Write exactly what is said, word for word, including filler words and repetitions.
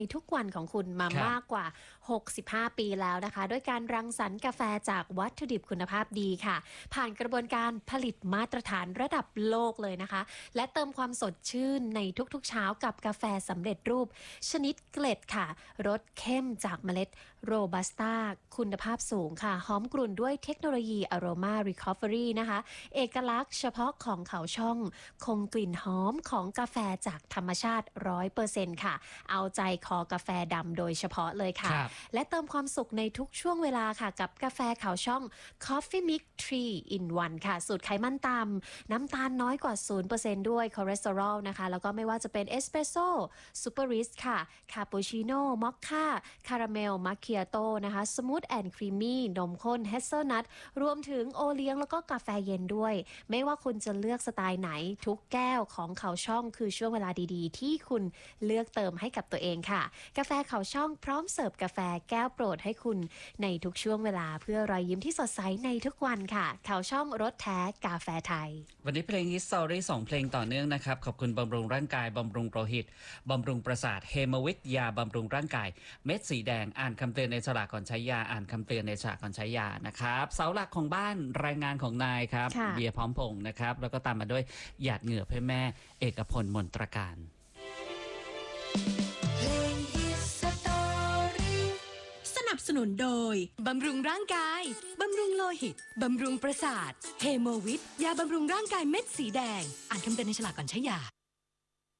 ในทุกวันของคุณมาครับมากกว่า หกสิบห้า ปีแล้วนะคะด้วยการรังสรรค์กาแฟจากวัตถุดิบคุณภาพดีค่ะผ่านกระบวนการผลิตมาตรฐานระดับโลกเลยนะคะและเติมความสดชื่นในทุกๆเช้ากับกาแฟสำเร็จรูปชนิดเกล็ดค่ะรสเข้มจากเมล็ดโรบัสต้าคุณภาพสูงค่ะหอมกลุ่นด้วยเทคโนโลยี Aroma Recovery นะคะเอกลักษณ์เฉพาะของเขาช่องคงกลิ่นหอมของกาแฟจากธรรมชาติ ร้อยเปอร์เซ็นต์ ค่ะเอาใจคอกาแฟดำโดยเฉพาะเลยคค่ะรับและเติมความสุขในทุกช่วงเวลาค่ะกับกาแฟเขาช่อง Coffee Mix ทรี in วัน ค่ะสูตรไขมันต่ำน้ำตาลน้อยกว่า ศูนย์เปอร์เซ็นต์ ด้วยคอเลสเตอรอลนะคะแล้วก็ไม่ว่าจะเป็นเอสเปรสโซ่ซูเปอร์ริสค่ะคาปูชิโน่มอคค่าคาราเมลมัคคิอาโต้นะคะสมูทแอนด์ครีมมี่นมข้นเฮเซลนัทรวมถึงโอเลี้ยงแล้วก็กาแฟเย็นด้วย ไม่ว่าคุณจะเลือกสไตล์ไหนทุกแก้วของเขาช่องคือช่วงเวลาดีๆ ที่คุณเลือกเติมให้กับตัวเองค่ะกาแฟเขาช่องพร้อมเสิร์ฟกาแฟแก้วโปรดให้คุณในทุกช่วงเวลาเพื่อรอยยิ้มที่สดใสในทุกวันค่ะเขาช่องรสแท้กาแฟไทยวันนี้เพลง History สองเพลงต่อเนื่องนะครับขอบคุณบำรุงร่างกายบำรุงโลหิตบำรุงประสาทเฮมวิทยาบำรุงร่างกายเม็ดสีแดงอ่านคำเตือนในฉลากก่อนใช้ยาอ่านคำเตือนในฉลากก่อนใช้ยานะครับเสาหลักของบ้านรายงานของนายครับค่ะเบียร์พร้อมพงษ์นะครับแล้วก็ตามมาด้วยหยาดเหงื่อเพื่อแม่เอกพลมนตรการเพลงฮิตสตอรี่สนับสนุนโดย บำรุงร่างกาย บำรุงโลหิต บำรุงประสาท เฮโมวิทยาบำรุงร่างกายเม็ดสีแดง อ่านคำเตือนในฉลากก่อนใช้ยา